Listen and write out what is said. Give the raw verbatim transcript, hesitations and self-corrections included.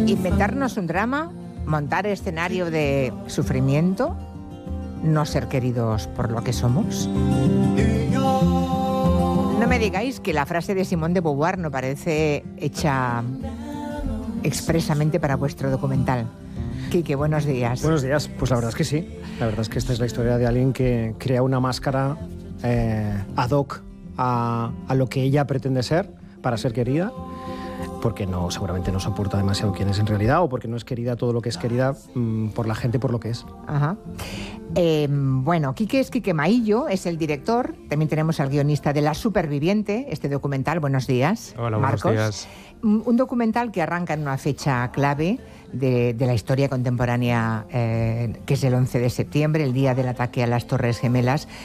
Inventarnos un drama, montar escenario de sufrimiento, no ser queridos por lo que somos. No me digáis que la frase de Simone de Beauvoir no parece hecha expresamente para vuestro documental. Quique, buenos días. Buenos días. Pues la verdad es que sí. La verdad es que esta es la historia de alguien que crea una máscara eh, ad hoc a, a lo que ella pretende ser para ser querida, porque no, seguramente no soporta demasiado quién es en realidad, o porque no es querida todo lo que es querida mmm, por la gente por lo que es. Ajá. Eh, bueno, Quique es Quique Maillo, es el director. También tenemos al guionista de La Superviviente, este documental. Buenos días, Hola, Marcos. buenos días. Un documental que arranca en una fecha clave de, de la historia contemporánea, eh, que es el once de septiembre, el día del ataque a las Torres Gemelas.